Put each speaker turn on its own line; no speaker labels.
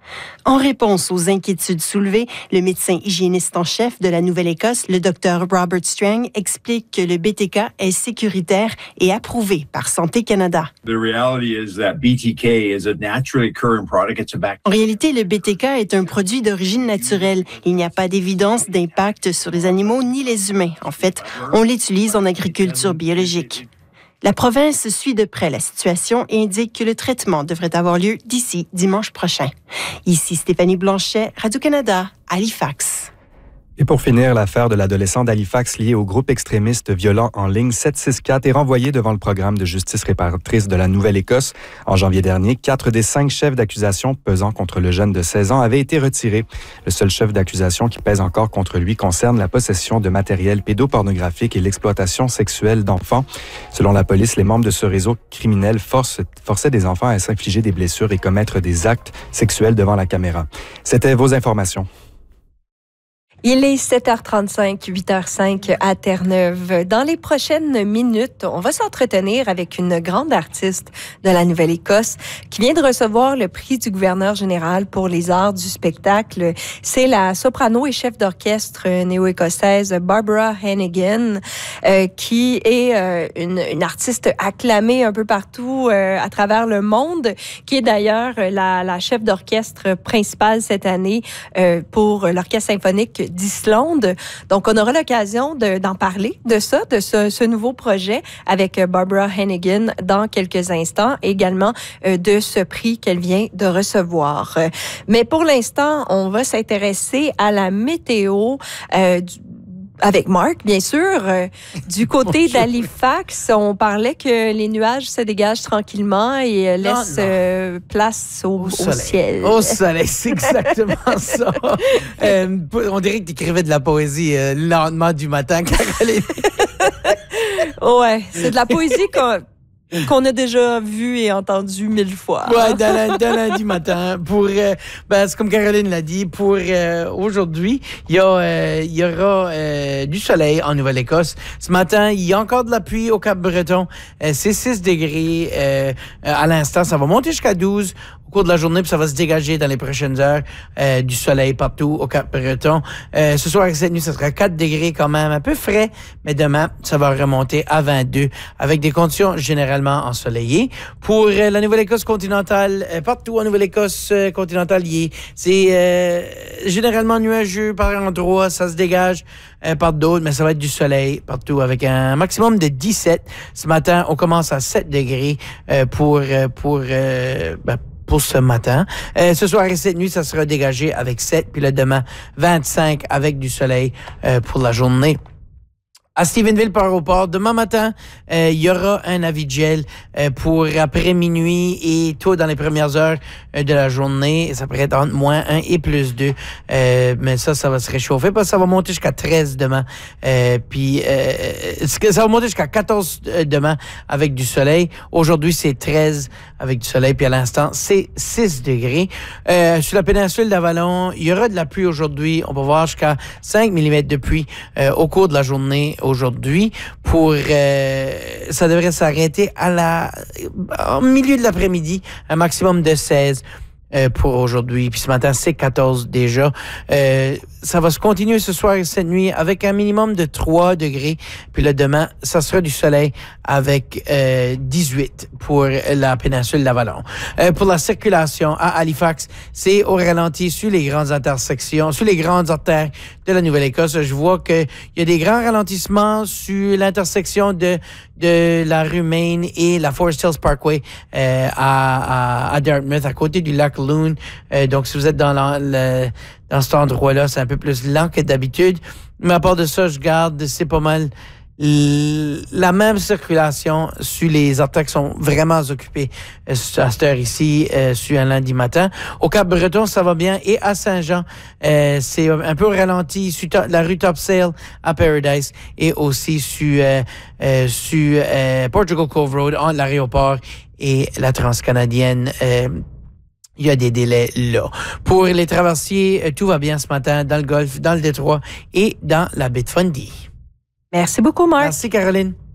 En réponse aux inquiétudes soulevées, le médecin hygiéniste en chef de la Nouvelle-Écosse, le Dr Robert Strang, explique que le BTK est sécuritaire et approuvé par Santé Canada.
The reality is that BTK is a naturally occurring product. It's a bacteria.
En réalité, le BTK est un produit d'origine naturelle. Il n'y a pas d'évidence d'impact sur les animaux ni les humains. En fait, on l'utilise en agriculture biologique. La province suit de près la situation et indique que le traitement devrait avoir lieu d'ici dimanche prochain. Ici Stéphanie Blanchet, Radio-Canada, Halifax.
Et pour finir, l'affaire de l'adolescent d'Halifax lié au groupe extrémiste violent en ligne 764 est renvoyée devant le programme de justice réparatrice de la Nouvelle-Écosse. En janvier dernier, 4 des 5 chefs d'accusation pesant contre le jeune de 16 ans avaient été retirés. Le seul chef d'accusation qui pèse encore contre lui concerne la possession de matériel pédopornographique et l'exploitation sexuelle d'enfants. Selon la police, les membres de ce réseau criminel forçaient des enfants à s'infliger des blessures et commettre des actes sexuels devant la caméra. C'était vos informations.
Il est 7h35, 8h05 à Terre-Neuve. Dans les prochaines minutes, on va s'entretenir avec une grande artiste de la Nouvelle-Écosse qui vient de recevoir le prix du gouverneur général pour les arts du spectacle. C'est la soprano et chef d'orchestre néo-écossaise Barbara Hannigan, qui est une artiste acclamée un peu partout à travers le monde, qui est d'ailleurs la chef d'orchestre principale cette année pour l'Orchestre symphonique d'Islande. Donc, on aura l'occasion d'en parler de ça, de ce nouveau projet avec Barbara Hannigan dans quelques instants, également de ce prix qu'elle vient de recevoir. Mais pour l'instant, on va s'intéresser à la météo avec Marc, bien sûr. Du côté d'Halifax, on parlait que les nuages se dégagent tranquillement et laissent place au ciel.
Au soleil, c'est exactement ça. On dirait que tu écrivais de la poésie le lendemain du matin, Caroline.
Ouais, c'est de la poésie qu'on a déjà vu et entendu 1000 fois.
Ouais, dans lundi matin. C'est comme Caroline l'a dit, pour aujourd'hui, il y aura du soleil en Nouvelle-Écosse. Ce matin, il y a encore de la pluie au Cap-Breton. C'est 6 degrés à l'instant. Ça va monter jusqu'à 12 au cours de la journée, puis ça va se dégager dans les prochaines heures du soleil partout au Cap-Breton. Ce soir et cette nuit, ça sera 4 degrés quand même, un peu frais, mais demain, ça va remonter à 22 avec des conditions généralement ensoleillées. Pour la Nouvelle-Écosse continentale, partout en Nouvelle-Écosse continentale, c'est généralement nuageux par endroits, ça se dégage par d'autres, mais ça va être du soleil partout avec un maximum de 17. Ce matin, on commence à 7 degrés pour ce matin. Ce soir et cette nuit, ça sera dégagé avec 7, puis le demain, 25 avec du soleil pour la journée. À Stephenville, par aéroport, demain matin, il y aura un avis de gel pour après minuit et tôt dans les premières heures de la journée. Ça pourrait être entre moins 1 et plus 2. Mais ça va se réchauffer parce que ça va monter jusqu'à 13 demain. Puis ça va monter jusqu'à 14 demain avec du soleil. Aujourd'hui, c'est 13 avec du soleil. Puis à l'instant, c'est 6 degrés. Sur la péninsule d'Avalon, il y aura de la pluie aujourd'hui. On va voir jusqu'à 5 mm de pluie au cours de la journée aujourd'hui. Ça devrait s'arrêter au milieu de l'après-midi, un maximum de 16 pour aujourd'hui. Puis ce matin, c'est 14 déjà. Ça va se continuer ce soir et cette nuit avec un minimum de 3 degrés. Puis le demain, ça sera du soleil avec 18 pour la péninsule d'Avalon. Pour la circulation à Halifax, c'est au ralenti sur les grandes intersections, sur les grandes artères de la Nouvelle-Écosse. Je vois qu'il y a des grands ralentissements sur l'intersection de la rue Main et la Forest Hills Parkway à Dartmouth, à côté du lac Loon. Donc, si vous êtes dans cet endroit-là, c'est un peu plus lent que d'habitude. Mais à part de ça, je garde, c'est pas mal la même circulation sur les artères qui sont vraiment occupées à cette heure ici, sur un lundi matin. Au Cap-Breton, ça va bien. Et à Saint-Jean, c'est un peu ralenti sur la rue Topsail à Paradise et aussi sur Portugal Cove Road entre l'aéroport et la Transcanadienne. Il y a des délais là. Pour les traversiers, tout va bien ce matin dans le Golfe, dans le Détroit et dans la baie de Fundy.
Merci beaucoup, Marc.
Merci, Caroline.